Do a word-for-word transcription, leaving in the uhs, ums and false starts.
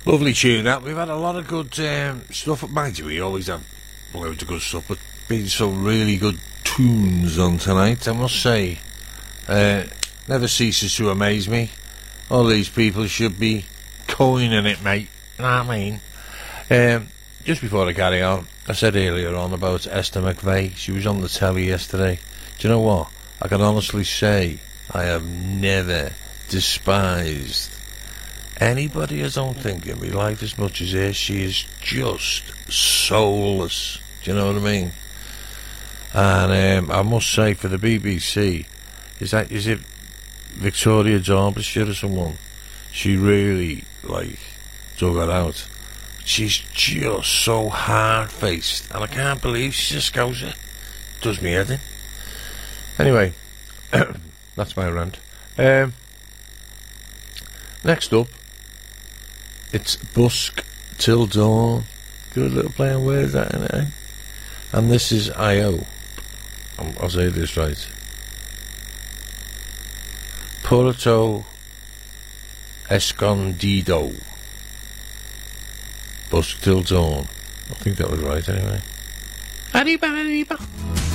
Lovely tune that. We've had a lot of good um, stuff. Mind you, we always have loads of good stuff, but been some really good tunes on tonight, I must say. Uh, never ceases to amaze me. All these people should be coining it, mate. You know what I mean? Um, just before I carry on, I said earlier on about Esther McVeigh. She was on the telly yesterday. Do you know what? I can honestly say I have never despised anybody as I'm thinking in my life as much as her. She is just soulless. Do you know what I mean? And um, I must say, for the B B C, is that is it Victoria Derbyshire or someone? She really like dug her out. She's just so hard-faced, and I can't believe she just goes it. Does me head in. Anyway, that's my rant. Um, next up, it's Busk Till Dawn. Good little play on words, that, innit, eh? And this is I O. Um, I'll say this right. Puerto Escondido. Busk Till Dawn. I think that was right, anyway. Arriba, arriba.